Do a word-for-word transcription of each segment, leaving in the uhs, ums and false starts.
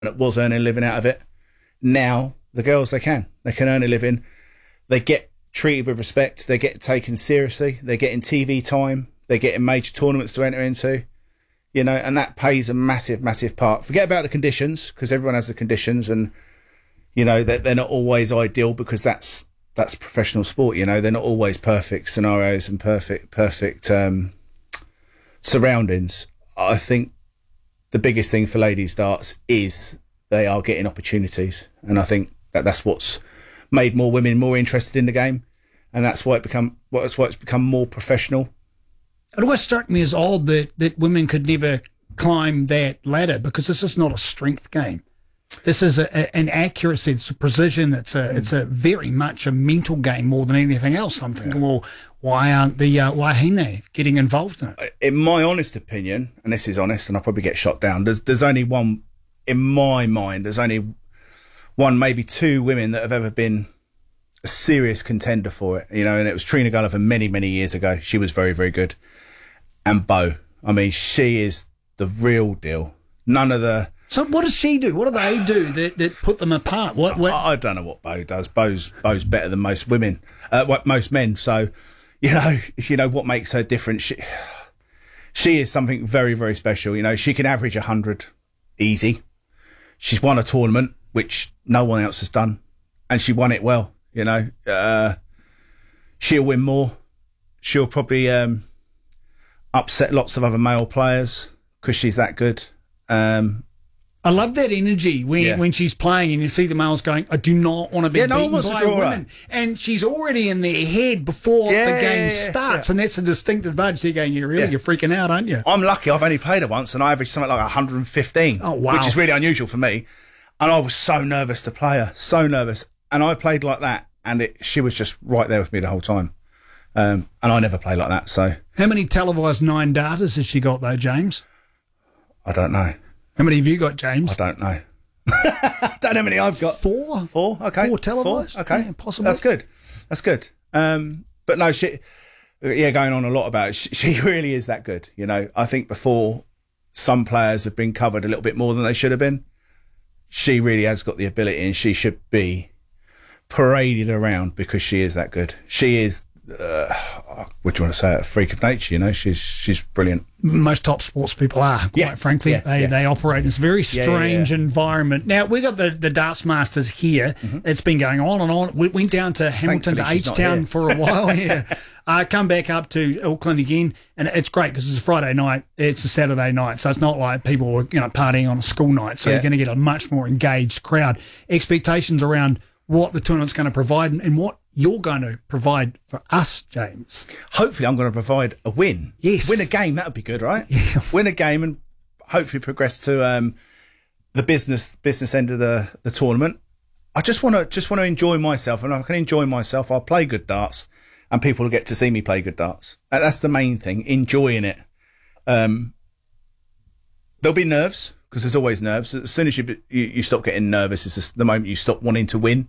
that was earning a living out of it. Now, the girls, they can. They can earn a living. They get treated with respect. They get taken seriously. They're getting T V time. They're getting major tournaments to enter into. You know, and that plays a massive, massive part. Forget about the conditions, because everyone has the conditions, and, you know, they're, they're not always ideal, because that's that's professional sport, you know. They're not always perfect scenarios and perfect, perfect um, surroundings. I think the biggest thing for ladies darts is they are getting opportunities. And I think that that's what's made more women more interested in the game. And that's why it become, that's why it's become more professional. It always struck me as odd that, that women could never climb that ladder, because this is not a strength game. This is a, a, an accuracy, it's a precision, it's a, mm. it's a very much a mental game more than anything else. I'm thinking, yeah. well, why aren't the uh, Wahine getting involved in it? In my honest opinion, and this is honest, and I'll probably get shot down, there's, there's only one, in my mind, there's only one, maybe two women that have ever been a serious contender for it, you know, and it was Trina Gulliver many, many years ago. She was very, very good. And Bo, I mean, she is the real deal. None of the... So what does she do? What do they do that, that put them apart? What, what? I, I don't know what Bo does. Bo's Bo's better than most women, uh, what most men. So, you know, you know what makes her different. She, she is something very, very special. You know, she can average a hundred easy. She's won a tournament which no one else has done, and she won it well. You know, uh, she'll win more. She'll probably um, upset lots of other male players because she's that good. Um, I love that energy when yeah. when she's playing and you see the males going, I do not want to be yeah, no beaten one wants by to draw women. her. And she's already in their head before yeah, the game yeah, yeah, starts. yeah. And that's a distinct advantage. You're going, you're really, yeah. you're freaking out, aren't you? I'm lucky. I've only played her once and I averaged something like one hundred fifteen, oh, wow. which is really unusual for me. And I was so nervous to play her, so nervous. And I played like that, and it, she was just right there with me the whole time. Um, and I never play like that. So, how many televised nine darters has she got, though, James? I don't know. How many have you got, James? I don't know. Don't know how many I've got. Four? Four, okay. Four televised? Four? Okay. Yeah, possibly. That's good. That's good. Um, but no, she, yeah, going on a lot about it. She, she really is that good. You know, I think before some players have been covered a little bit more than they should have been. She really has got the ability, and she should be paraded around because she is that good. She is, uh, what do you want to say, a freak of nature, you know? She's she's brilliant. Most top sports people are, quite yeah, frankly. yeah, they yeah. they operate in this very strange yeah, yeah, yeah. environment. Now, we got the, the Darts Masters here. Mm-hmm. It's been going on and on. We went down to Hamilton Thankfully, to H-Town for a while. yeah. Uh, come back up to Auckland again, and it's great because it's a Friday night, it's a Saturday night, so it's not like people are, you know, partying on a school night, so yeah. you're going to get a much more engaged crowd. Expectations around what the tournament's going to provide and, and what you're going to provide for us, James. Hopefully I'm going to provide a win. Yes. Win a game, that would be good, right? Yeah. Win a game and hopefully progress to um, the business business end of the, the tournament. I just want to just want to enjoy myself, and if I can enjoy myself, I'll play good darts. And people will get to see me play good darts. That's the main thing, enjoying it. Um, there'll be nerves, because there's always nerves. As soon as you you, you stop getting nervous, it's just the moment you stop wanting to win.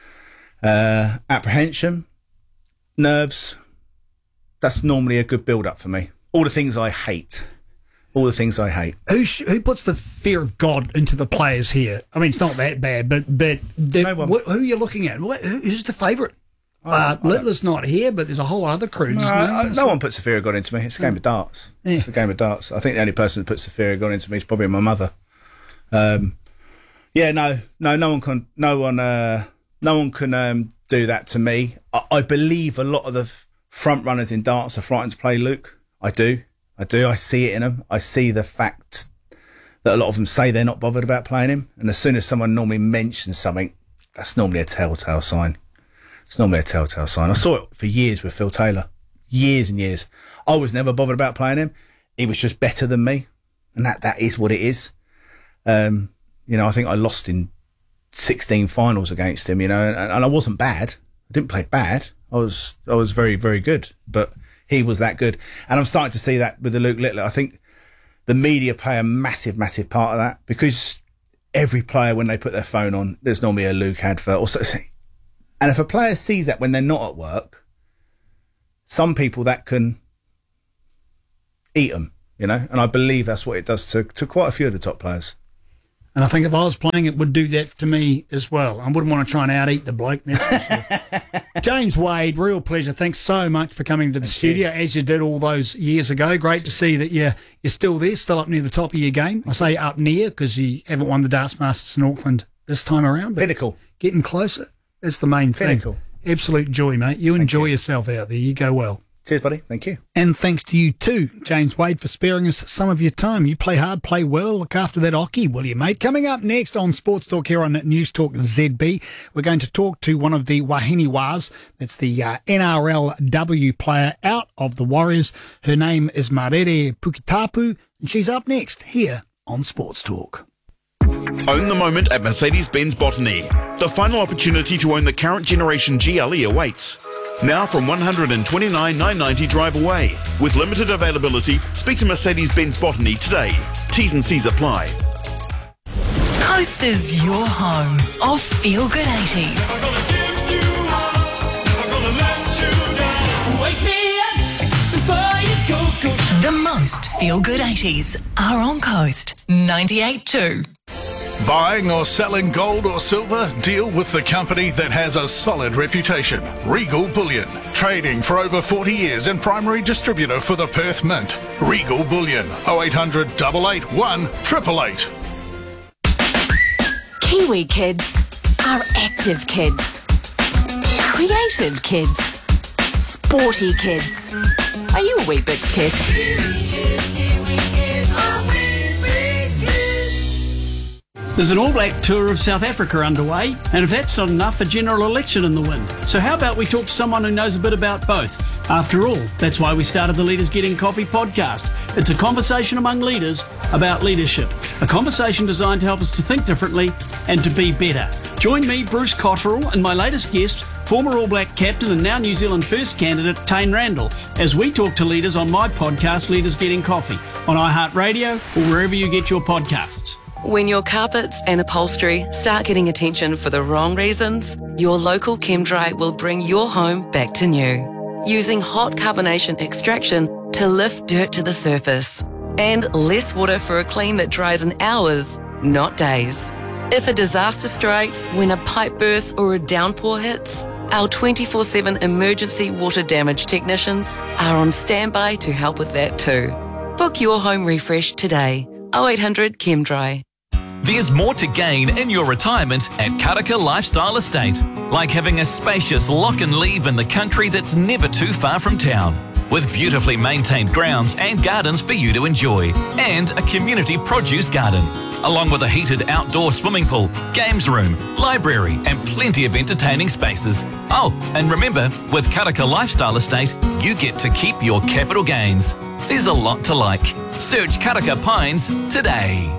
Uh, apprehension, nerves, that's normally a good build-up for me. All the things I hate. All the things I hate. Who sh- who puts the fear of God into the players here? I mean, it's not that bad, but, but the, no wh- who are you looking at? Wh- who's the favourite? Uh, Littler's not here, but there's a whole other crew. No, I, no one puts the fear of God into me. It's a game of darts. Yeah. It's a game of darts. I think the only person that puts the fear of God into me is probably my mother. Um, yeah, no, no, no one can, no one, uh, no one can um, do that to me. I, I believe a lot of the f- front runners in darts are frightened to play Luke. I do, I do. I see it in them. I see the fact that a lot of them say they're not bothered about playing him, and as soon as someone normally mentions something, that's normally a telltale sign. It's normally a telltale sign. I saw it for years with Phil Taylor. Years and years. I was never bothered about playing him. He was just better than me. And that, that is what it is. Um, you know, I think I lost in sixteen finals against him, you know, and, and I wasn't bad. I didn't play bad. I was, I was very, very good, but he was that good. And I'm starting to see that with the Luke Littler. I think the media play a massive, massive part of that, because every player, when they put their phone on, there's normally a Luke advert or so. And if a player sees that when they're not at work, some people that can eat them, you know? And I believe that's what it does to, to quite a few of the top players. And I think if I was playing, it would do that to me as well. I wouldn't want to try and out-eat the bloke. That's for sure. James Wade, real pleasure. Thanks so much for coming to the Thank studio, you. as you did all those years ago. Great to see that you're, you're still there, still up near the top of your game. I say up near because you haven't won the Darts Masters in Auckland this time around. But Pinnacle. Getting closer, that's the main Pinnacle. thing. Absolute joy, mate. You Thank enjoy you. yourself out there. You go well. Cheers, buddy. Thank you. And thanks to you too, James Wade, for sparing us some of your time. You play hard, play well, look after that hockey, will you, mate? Coming up next on Sports Talk here on News Talk Z B, we're going to talk to one of the Wahine Wars. That's the uh, N R L W player out of the Warriors. Her name is Marere Pukitapu, and she's up next here on Sports Talk. Own the moment at Mercedes-Benz Botany. The final opportunity to own the current generation G L E awaits. Now from one hundred twenty-nine thousand nine hundred ninety drive away. With limited availability, speak to Mercedes-Benz Botany today. T's and C's apply. Coast is your home of Feel Good eighties. The most Feel Good eighties are on Coast ninety-eight point two. Buying or selling gold or silver? Deal with the company that has a solid reputation. Regal Bullion. Trading for over forty years and primary distributor for the Perth Mint. Regal Bullion. oh eight hundred, eight eight one, eight eight eight. Kiwi kids are active kids. Creative kids. Sporty kids. Are you a Weet-Bix kid? There's an All Black tour of South Africa underway, and if that's not enough, a general election in the wind. So how about we talk to someone who knows a bit about both? After all, that's why we started the Leaders Getting Coffee podcast. It's a conversation among leaders about leadership, a conversation designed to help us to think differently and to be better. Join me, Bruce Cotterill, and my latest guest, former All Black captain and now New Zealand First candidate, Tane Randall, as we talk to leaders on my podcast, Leaders Getting Coffee, on iHeartRadio or wherever you get your podcasts. When your carpets and upholstery start getting attention for the wrong reasons, your local ChemDry will bring your home back to new. Using hot carbonation extraction to lift dirt to the surface. And less water for a clean that dries in hours, not days. If a disaster strikes, when a pipe bursts or a downpour hits, our twenty-four seven emergency water damage technicians are on standby to help with that too. Book your home refresh today. oh eight hundred ChemDry. There's more to gain in your retirement at Karaka Lifestyle Estate, like having a spacious lock and leave in the country that's never too far from town, with beautifully maintained grounds and gardens for you to enjoy, and a community produce garden, along with a heated outdoor swimming pool, games room, library, and plenty of entertaining spaces. Oh, and remember, with Karaka Lifestyle Estate, you get to keep your capital gains. There's a lot to like. Search Karaka Pines today.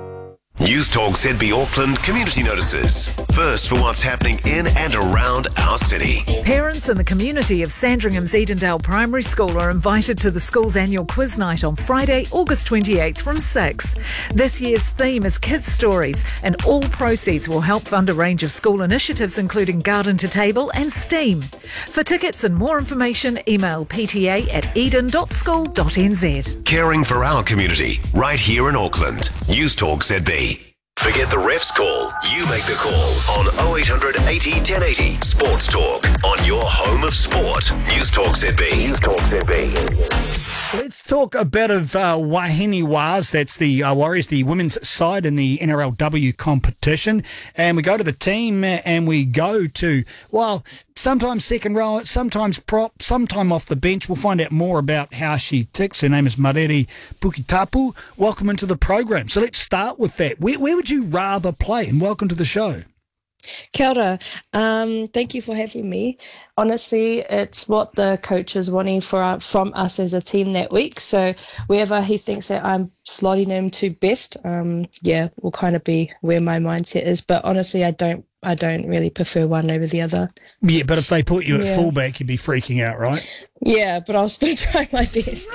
News Talk Z B Auckland community notices. First for what's happening in and around our city. Parents in the community of Sandringham's Edendale Primary School are invited to the school's annual quiz night on Friday, August twenty-eighth from six. This year's theme is Kids Stories, and all proceeds will help fund a range of school initiatives including Garden to Table and STEAM. For tickets and more information, email p t a at eden dot school dot n z. Caring for our community, right here in Auckland. News Talk Z B. Forget the ref's call. You make the call on oh eight hundred eighty ten eighty. Sports Talk on your home of sport. News Talk Z B. News Talk Z B. Let's talk a bit of uh, Wahine Wars. That's the uh, Warriors, the women's side in the N R L W competition. And we go to the team and we go to, well, sometimes second row, sometimes prop, sometime off the bench. We'll find out more about how she ticks. Her name is Marere Pukitapu. Welcome into the program. So let's start with that. Where, where would you rather play? And welcome to the show. Kia ora. Um, thank you for having me. Honestly, it's what the coach is wanting for our, from us as a team that week. So wherever he thinks that I'm slotting him to best, um, yeah, will kind of be where my mindset is. But honestly, I don't I don't really prefer one over the other. Yeah, but if they put you at Yeah. fullback, you'd be freaking out, right? Yeah, but I'll still try my best.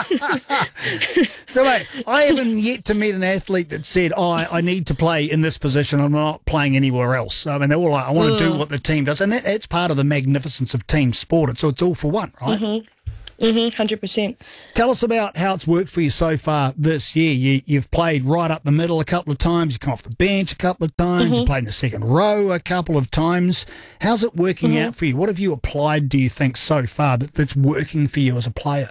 So, mate, I haven't yet to meet an athlete that said, oh, I, I need to play in this position. I'm not playing anywhere else. I mean, they're all like, I want to do Mm. what the team does. And that, that's part of the magnificence of team sport. It's, so it's all for one, right? Mm-hmm. Mm-hmm, one hundred percent. Tell us about how it's worked for you so far this year. You, you've played right up the middle a couple of times. You come off the bench a couple of times. Mm-hmm. You played in the second row a couple of times. How's it working Mm-hmm. out for you? What have you applied, do you think, so far that, that's working for you as a player?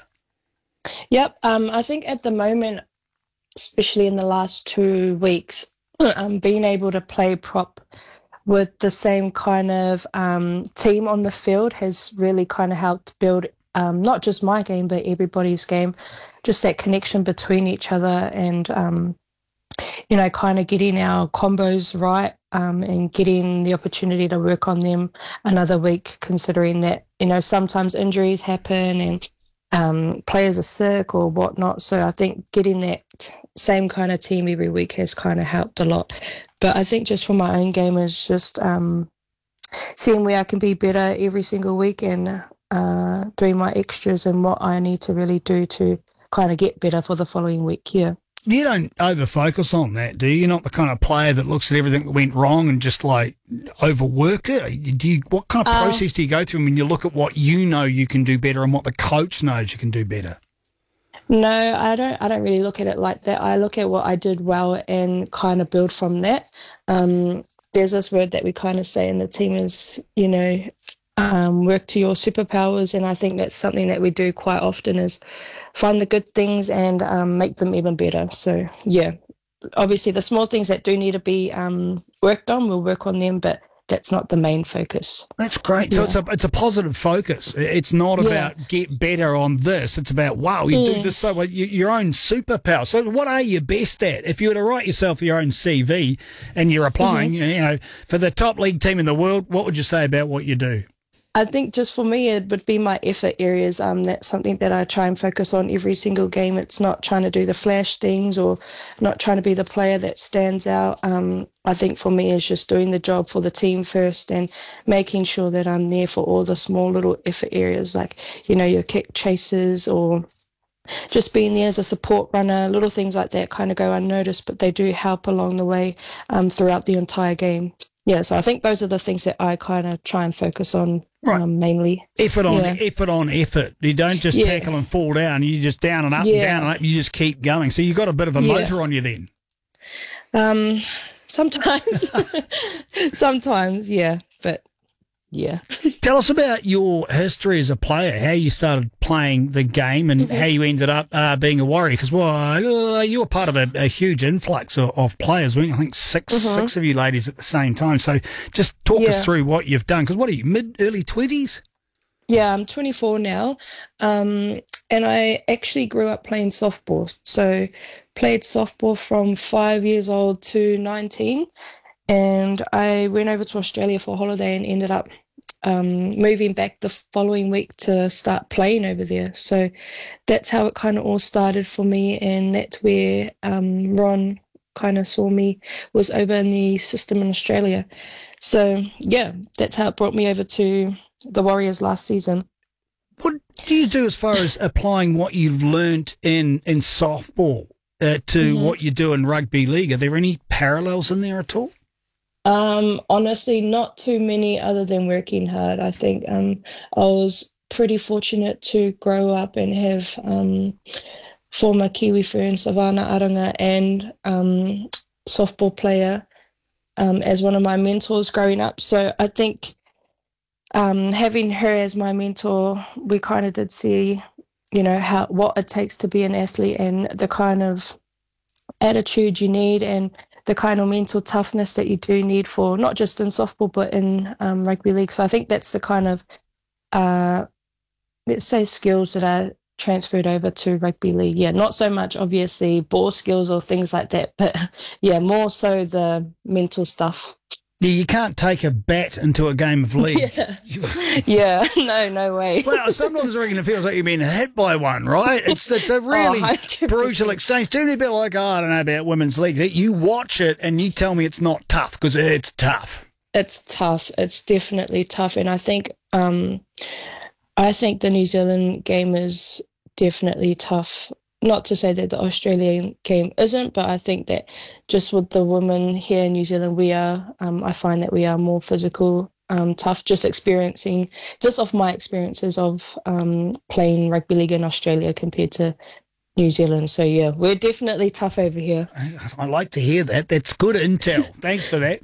Yep. Um, I think at the moment, especially in the last two weeks, um, being able to play prop with the same kind of um, team on the field has really kind of helped build um, not just my game, but everybody's game, just that connection between each other and, um, you know, kind of getting our combos right um, and getting the opportunity to work on them another week, considering that, you know, sometimes injuries happen and um, players are sick or whatnot. So I think getting that same kind of team every week has kind of helped a lot. But I think just for my own game is just um, seeing where I can be better every single week and uh, doing my extras and what I need to really do to kind of get better for the following week. Yeah. You don't over-focus on that, do you? You're not the kind of player that looks at everything that went wrong and just, like, overwork it? Do you, what kind of Um, process do you go through when you look at what you know you can do better and what the coach knows you can do better? No, I don't. I don't really look at it like that. I look at what I did well and kind of build from that. Um, there's this word that we kind of say in the team is, you know, um, work to your superpowers, and I think that's something that we do quite often is find the good things and um, make them even better. So yeah, obviously the small things that do need to be um, worked on, we'll work on them, but that's not the main focus. That's great. So Yeah. it's a it's a positive focus. It's not Yeah. about get better on this. It's about, wow, you do Mm. this so well, you, your own superpower. So what are you best at? If you were to write yourself your own C V and you're applying, Mm-hmm. you know, for the top league team in the world, what would you say about what you do? I think just for me, it would be my effort areas. Um, that's something that I try and focus on every single game. It's not trying to do the flash things or not trying to be the player that stands out. Um, I think for me, it's just doing the job for the team first and making sure that I'm there for all the small little effort areas, like, you know, your kick chases or just being there as a support runner. Little things like that kind of go unnoticed, but they do help along the way um, throughout the entire game. Yeah, so I think those are the things that I kind of try and focus on Right. um, mainly. Effort on Yeah. effort on effort. You don't just Yeah. tackle and fall down. You just down and up and Yeah. down and up. You just keep going. So you've got a bit of a Yeah. motor on you then. Um, sometimes, sometimes, yeah, but yeah. Tell us about your history as a player, how you started playing the game and how you ended up uh, being a Warrior. Because, well, uh, you were part of a, a huge influx of, of players, weren't you? I think six Mhm. six of you ladies at the same time. So just talk Yeah. us through what you've done. Because what are you, mid, early twenties? Yeah, I'm twenty-four now, um, and I actually grew up playing softball. So played softball from five years old to nineteen, and I went over to Australia for a holiday and ended up um, moving back the following week to start playing over there. So that's how it kind of all started for me, and that's where um, Ron kind of saw me, was over in the system in Australia. So yeah, that's how it brought me over to the Warriors last season. What do you do as far as applying what you've learnt in, in softball uh, to Mhm. what you do in rugby league? Are there any parallels in there at all? Um, honestly, not too many other than working hard. I think um, I was pretty fortunate to grow up and have um, former Kiwi Fern Savannah Aranga and um, softball player um, as one of my mentors growing up. So I think um, having her as my mentor, we kind of did see, you know, how what it takes to be an athlete and the kind of attitude you need and the kind of mental toughness that you do need for not just in softball but in um, rugby league. So I think that's the kind of, uh, let's say, skills that are transferred over to rugby league. Yeah, not so much obviously ball skills or things like that, but yeah, more so the mental stuff. Yeah, you can't take a bat into a game of league. Yeah, yeah. no, no way. Well, sometimes I reckon it feels like you've been hit by one, right? It's it's a really one hundred percent. brutal exchange. Do a bit like, oh, I don't know about women's league. You watch it and you tell me it's not tough because it's tough. It's tough. It's definitely tough. And I think um, I think the New Zealand game is definitely tough. Not to say that the Australian game isn't, but I think that just with the women here in New Zealand, we are, um, I find that we are more physical um, tough, just experiencing, just off my experiences of um, playing rugby league in Australia compared to New Zealand. So, yeah, we're definitely tough over here. I like to hear that. That's good intel. Thanks for that.